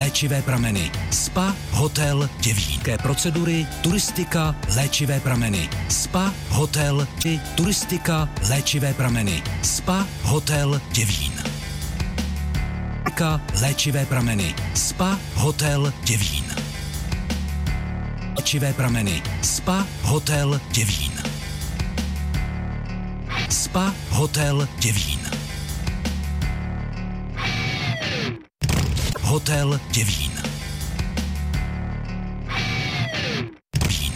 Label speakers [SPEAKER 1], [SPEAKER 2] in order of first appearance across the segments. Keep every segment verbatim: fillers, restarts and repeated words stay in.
[SPEAKER 1] léčivé prameny. Spa, hotel, děvínské procedury, turistika, léčivé prameny. Spa, hotel, či turistika, léčivé prameny. Spa, hotel, Děvín. Léčivé prameny. Spa, hotel, Děvín. Léčivé prameny. Spa, hotel, Děvín. Spa, hotel, Děvín. Hotel Děvín. Děvín.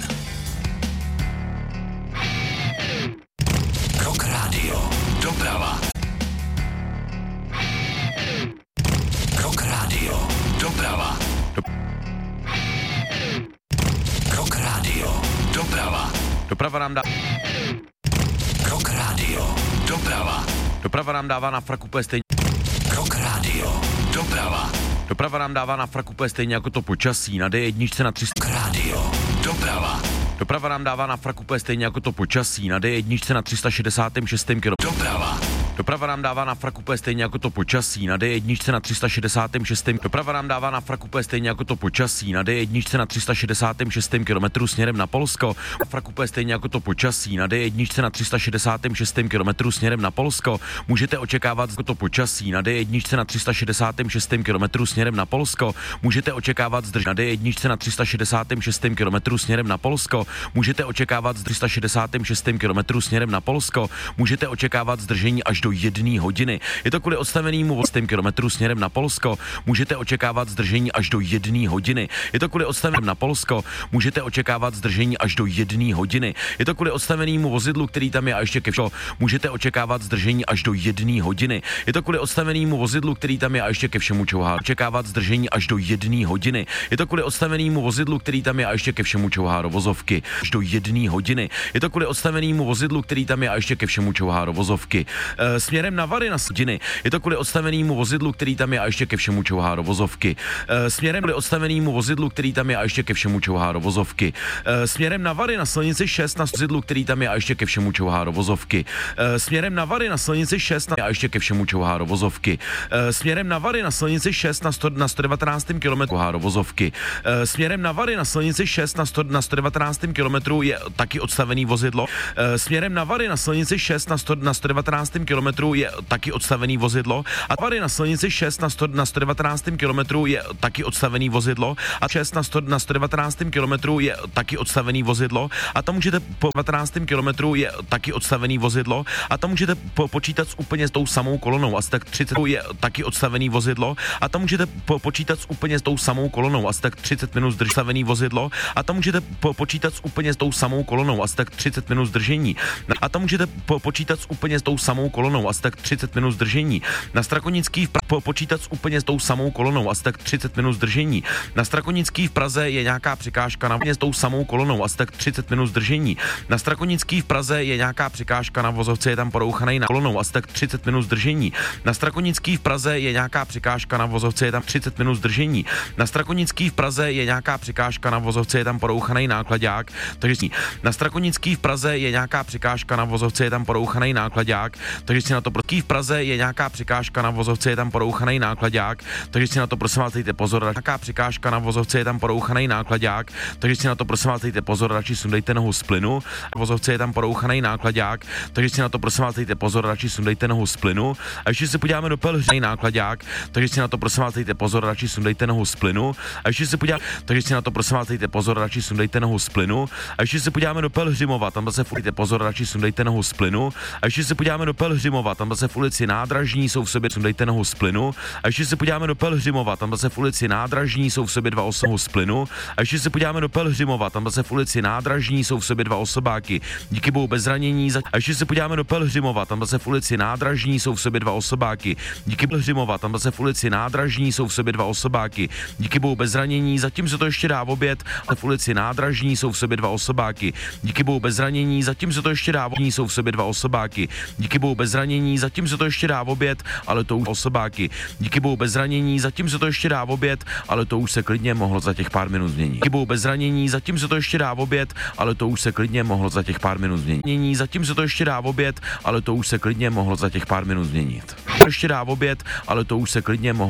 [SPEAKER 1] Rock Radio. Doprava. Rock Radio. Doprava. Rock Radio. Doprava.
[SPEAKER 2] Doprava nám dá...
[SPEAKER 1] Rock Radio. Doprava.
[SPEAKER 2] Doprava nám dává na frak úplně stejně.
[SPEAKER 1] Rock Radio. Doprava.
[SPEAKER 2] Doprava nám dává na frak úplně stejně jako to počasí na D jedna na tři sta.
[SPEAKER 1] Radio. Doprava.
[SPEAKER 2] Doprava nám dává na frak úplně stejně jako to počasí na D jedna na tři sta šedesát šest kilometrů.
[SPEAKER 1] Doprava.
[SPEAKER 2] Doprava nám dává na frak úplně stejně jako to počasí na D jedna na tři sta šedesát šest. Doprava nám dává na frak úplně stejně jako to počasí na D jedna na tři sta šedesát šest kilometrů směrem na Polsko. Frak úplně stejně jako to počasí na D jedna na tři sta šedesát šest kilometrů směrem na Polsko. Můžete očekávat jako to počasí na D jedna na tři sta šedesát šest kilometrů směrem na Polsko. Můžete očekávat zdrž na D jedna na tři sta šedesát šest kilometrů směrem na Polsko. Můžete očekávat tři sta šedesát šest kilometrů směrem na Polsko. Můžete očekávat zdržení až do jedné hodiny. Je to kvůli odstavenému osm kilometrů směrem na Polsko. Můžete očekávat zdržení až do jedné hodiny. Je to kvůli odstavenému na Polsko. Můžete očekávat zdržení až do jedné hodiny. Je to kvůli odstavenému vozidlu, který tam je a ještě ke všemu. Můžete očekávat zdržení až do jedné hodiny. Je to kvůli odstavenému vozidlu, který tam je a ještě ke všemu čouhá. Očekávat zdržení až do jedné hodiny. Je to kvůli odstavenému vozidlu, který tam je a ještě ke všemu čouhá do vozovky. Až do jedné hodiny. Je to kvůli odstavenému vozidlu, který tam je a ještě ke všemu čouhá do vozovky. E, směrem na Vary na hodiny. Je to kvůli odstavenému vozidlu, který tam je a ještě ke všemu čouhá do vozovky. E, směrem kvůli odstavenému vozidlu, který tam je a ještě ke všemu čouhá do vozovky. E, směrem na Vary na silnici šest na vozidlu, který tam je a ještě ke všemu čouhá do vozovky. E, směrem na Vary na silnici šest na a ještě ke všemu čouhá do vozovky. E, směrem na Vary na silnici šest na sto, na sto devatenáct kilometrů do vozovky. E, směrem na Vary na silnici šest na sto, na sto devatenáct kilometrů je taky odstavený vozidlo. E, směrem na Vary na silnici šest na sto, na sto devatenáct kilometrů je taky odstavený vozidlo. A Vary na silnici šest na sto, na sto devatenáct kilometrů je taky odstavený vozidlo. A šest na sto, na sto devatenáct kilometrů je taky odstavený vozidlo. A tam můžete po devatenáct kilometrů je taky odstavený vozidlo. A tam můžete po, počítat s úplně s tou samou kolonou. Asi tak třicet je taky odstavený vozidlo. A tam můžete po, počítat s úplně s tou samou kolonou. Asi tak třicet minut zdržení vozidlo. A tam můžete po, počítat s úplně s tou samou kolonou. Asi tak třicet minut zdržení. A tam můžete po, počítat s úplně s tou samou kolonou. Asi tak třicet minut zdržení. Na Strakonický v Praze po, počítat s úplně s tou samou kolonou. Asi tak třicet minut zdržení. Na Strakonický v Praze je nějaká překážka na s tou samou kolonou. Asi tak třicet minut zdržení. Na Strakonický v Praze je nějaká překážka na vozovce, je tam porouchanej na kolonou. Asi tak třicet minut zdržení. Na Strakonický v Praze je nějaká překážka na vozovce, je tam třicet minut zdržení. Na Strakonický v Praze je nějaká překážka na vozovce, je tam porouchanej nákladák. Takže na Strakonický v Praze je nějaká překážka na vozovce, je tam porouchanej nákladák. Takže si na to prosím v Praze je nějaká překážka na vozovce, je tam porouchanej nákladák. Takže si na to prosím vás dejte pozor. Nějaká překážka na vozovce, je tam porouchanej nákladák. Takže si na to prosím vás dejte pozor, radši sundejte nohu z plynu. Na vozovce je tam porouchanej nákladák. Takže si na to prosím vás dejte pozor, radši sundejte nohu z plynu. A ještě se podíváme do Pelhřimova nákladák. Takže si na to prosím vás dejte pozor, radši sundejte nohu z plynu. A ještě se podíváme, takže si na to prosím vás dejte pozor, radši sundejte nohu z plynu. A ještě se podíváme do Pelhřimova, tam zase dejte pozor, radši sundejte nohu z plynu. A ještě se podíváme do Pelhřimova, tam zase v ulici Nádražní jsou v sobě, sundejte nohu z plynu. A ještě se podíváme do Pelhřimova, tam zase v ulici Nádražní jsou v sobě dva osoby z plynu. A ještě se podíváme do Pelhřimova, tam zase v ulici Nádražní jsou v sobě dva osobáky. Díky bohu bez zranění. A ještě se podíváme do Pelhřimova, tam zase v ulici Nádražní jsou v sobě dva osobáky. Díky Pelhřimova, tam zase v ulici Nádražní jsou v sobě dva osobáky. Díky bohu bez zranění, zatím se to ještě dá v oběd, ale v ulici Nádražní jsou v sobě dva osobáky. Díky bohu bez zranění, zatím se to ještě dá v oběd, jsou v sobě dva osobáky. Díky bohu bez zranění, zatím se to ještě dá v oběd, ale to už osobáky. Díky bohu bez zranění, zatím se to ještě dá v oběd, ale to už se klidně mohlo za těch pár minut změnit. Díky bohu bez zranění, zatím se to ještě dá v oběd, ale to už se klidně mohlo za těch pár minut změnit. Zatím se to ještě dá v oběd, ale to už se klidně mohlo za těch pár minut změnit. Ještě dá v oběd, ale to už se klidně mohlo